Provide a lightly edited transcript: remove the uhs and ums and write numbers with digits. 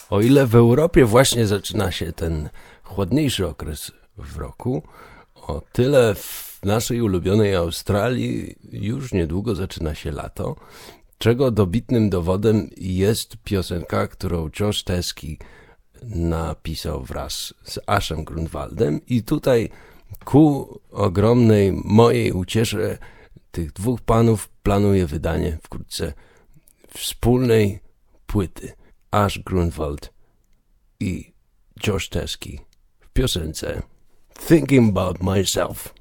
O ile w Europie właśnie zaczyna się ten chłodniejszy okres w roku, o tyle w naszej ulubionej Australii już niedługo zaczyna się lato, czego dobitnym dowodem jest piosenka, którą Josh Teskey napisał wraz z Ashem Grunwaldem i tutaj ku ogromnej mojej uciesze tych dwóch panów planuje wydanie wkrótce wspólnej płyty. Ash Grunwald i Josh Teskey w piosence Thinking About Myself.